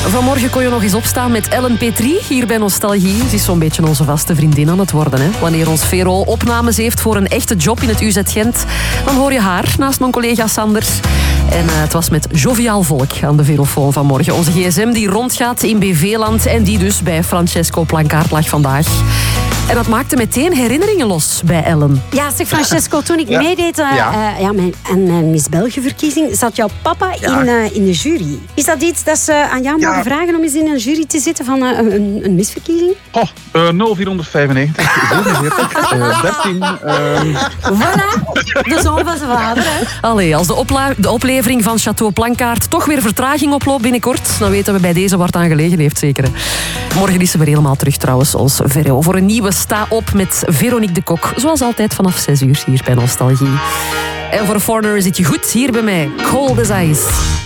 Vanmorgen kon je nog eens opstaan met Ellen Petrie hier bij Nostalgie. Ze is zo'n beetje onze vaste vriendin aan het worden. Hè? Wanneer ons Vero opnames heeft voor een echte job in het UZ Gent, dan hoor je haar naast mijn collega Sander. En het was met joviaal volk aan de Verofoon vanmorgen. Onze gsm die rondgaat in BV-land en die dus bij Francesco Plankaart lag vandaag. En dat maakte meteen herinneringen los bij Ellen. Ja, zeg Francesco, toen ik meedeed aan mijn Miss België-verkiezing, zat jouw papa in de jury. Is dat iets dat ze aan jou mogen vragen om eens in een jury te zitten van een misverkiezing? 0495, 47, 13. Voilà, de zoon van zijn vader. Hè? Allee, als de oplevering van Château Plankaart toch weer vertraging oploopt binnenkort, dan weten we bij deze waar het aan gelegen heeft, zeker. Hè? Morgen is ze weer helemaal terug trouwens, ons Vero, voor een nieuwe Sta Op met Veronique de Kok. Zoals altijd vanaf 6 uur hier bij Nostalgie. En voor Foreigner zit je goed hier bij mij. Cold as Ice.